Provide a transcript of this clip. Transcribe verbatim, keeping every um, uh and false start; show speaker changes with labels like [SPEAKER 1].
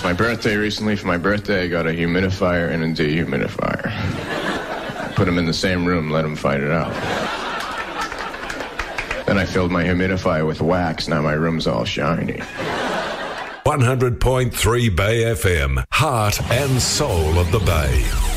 [SPEAKER 1] my birthday recently. For my birthday, I got a humidifier and a dehumidifier. Put them in the same room, let them fight it out. Then I filled my humidifier with wax. Now my room's all shiny.
[SPEAKER 2] one hundred point three Bay F M, heart and soul of the Bay.